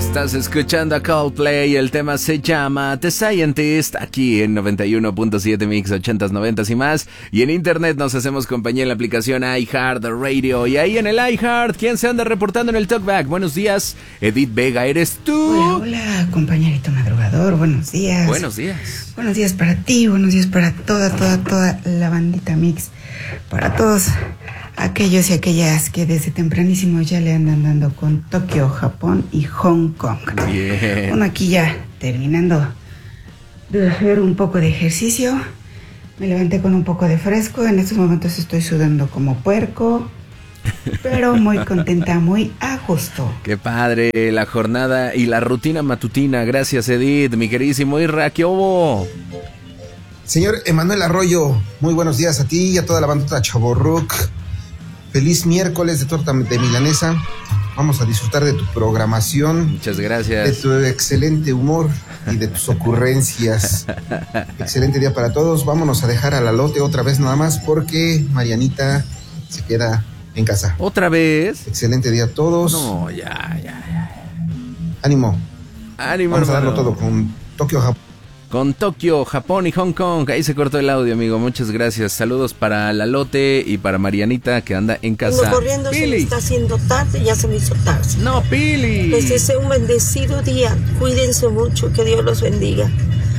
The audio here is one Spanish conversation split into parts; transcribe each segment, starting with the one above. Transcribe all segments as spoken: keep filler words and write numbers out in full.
Estás escuchando a Coldplay, el tema se llama The Scientist, aquí en noventa y uno punto siete Mix ochentas, noventas y más. Y en internet nos hacemos compañía en la aplicación iHeart Radio. Y ahí en el iHeart, ¿quién se anda reportando en el Talkback? Buenos días, Edith Vega, ¿eres tú? Hola, hola, compañerito madrugador, buenos días. Buenos días. Buenos días para ti, buenos días para toda, toda, toda la bandita Mix. Para todos aquellos y aquellas que desde tempranísimo ya le andan dando con Tokio, Japón y Hong Kong. Bien. Bueno, aquí ya terminando de hacer un poco de ejercicio. Me levanté con un poco de fresco. En estos momentos estoy sudando como puerco, pero muy contenta, muy a gusto. Qué padre la jornada y la rutina matutina. Gracias, Edith, mi queridísimo Irra, ¿qué hubo? Señor Emanuel Arroyo, muy buenos días a ti y a toda la bandota Chavorruc. Feliz miércoles de torta de milanesa. Vamos a disfrutar de tu programación. Muchas gracias. De tu excelente humor y de tus ocurrencias. Excelente día para todos. Vámonos a dejar a la lote otra vez nada más porque Marianita se queda en casa. ¿Otra vez? Excelente día a todos. No, ya, ya, ya. Ánimo. Ánimo, Vamos hermano. a darlo todo con Tokio, Japón. Con Tokio, Japón y Hong Kong. Ahí se cortó el audio, amigo. Muchas gracias. Saludos para Lalote y para Marianita, que anda en casa. Vengo corriendo, se me está haciendo tarde, ya se me hizo tarde. No, Pili. Les deseo un bendecido día. Cuídense mucho, que Dios los bendiga.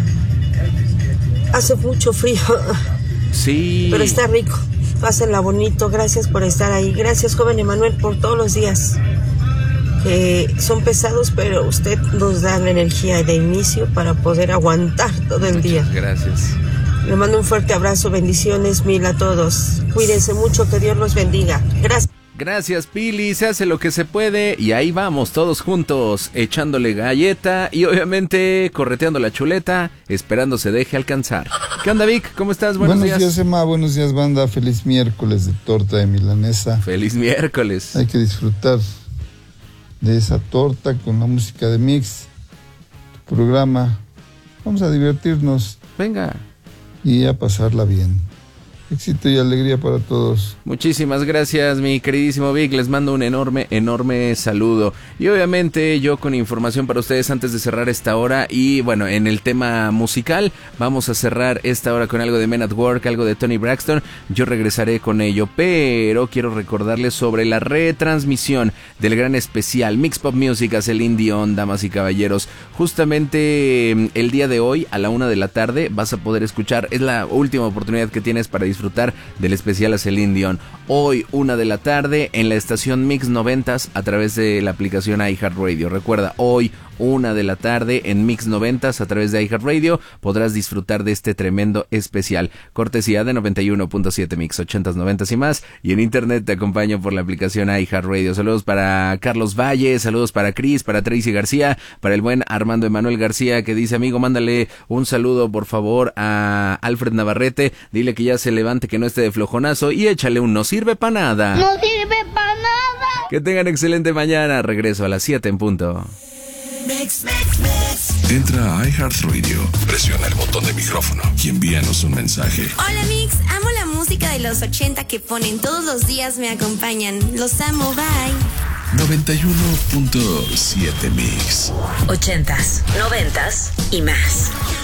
Hace mucho frío. Sí. Pero está rico. Pásenla bonito. Gracias por estar ahí. Gracias, joven Emanuel, por todos los días. Que son pesados, pero usted nos da la energía de inicio para poder aguantar todo el día. Muchas gracias. Le mando un fuerte abrazo, bendiciones mil a todos. Cuídense mucho, que Dios los bendiga. Gracias. Gracias, Pili, se hace lo que se puede y ahí vamos todos juntos, echándole galleta y obviamente correteando la chuleta, esperando se deje alcanzar. ¿Qué onda, Vic? ¿Cómo estás? Buenos, buenos días. días, Emma. Buenos días, banda. Feliz miércoles de torta de milanesa. Feliz miércoles. Hay que disfrutar de esa torta con la música de Mix, tu programa. Vamos a divertirnos. Venga. Y a pasarla bien. Éxito y alegría para todos. Muchísimas gracias, mi queridísimo Vic. Les mando un enorme, enorme saludo. Y obviamente yo con información para ustedes antes de cerrar esta hora. Y bueno, en el tema musical vamos a cerrar esta hora con algo de Men at Work, algo de Tony Braxton. Yo regresaré con ello, pero quiero recordarles sobre la retransmisión del gran especial Mix Pop Music a Celine Dion, damas y caballeros. Justamente el día de hoy a la una de la tarde vas a poder escuchar. Es la última oportunidad que tienes para disfrutar disfrutar del especial a Celine Dion. Hoy, una de la tarde, en la estación Mix noventas a través de la aplicación iHeartRadio. Recuerda, hoy, una de la tarde, en Mix noventas a través de iHeartRadio, podrás disfrutar de este tremendo especial. Cortesía de noventa y uno punto siete Mix ochentas, noventas y más. Y en internet te acompaño por la aplicación iHeartRadio. Saludos para Carlos Valle, saludos para Cris, para Tracy García, para el buen Armando Emanuel García, que dice: amigo, mándale un saludo, por favor, a Alfred Navarrete. Dile que ya se levante, que no esté de flojonazo y échale un no sirve pa' nada. No sirve pa' nada. Que tengan excelente mañana. Regreso a las siete en punto. Mix, mix, mix. Entra a iHeartRadio, presiona el botón de micrófono y envíanos un mensaje. Hola, Mix, amo la música de los ochenta que ponen todos los días, me acompañan. Los amo, bye. noventa y uno punto siete Mix. Ochentas, noventas y más.